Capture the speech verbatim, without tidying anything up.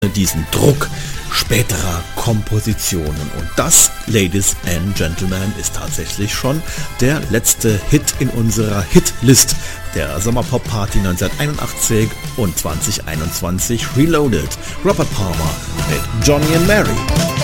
diesen Druck späterer Kompositionen. Und das, Ladies and Gentlemen, ist tatsächlich schon der letzte Hit in unserer Hitlist der Sommerpop-Party neunzehnhunderteinundachtzig und zwanzig einundzwanzig Reloaded. Robert Palmer mit Johnny and Mary.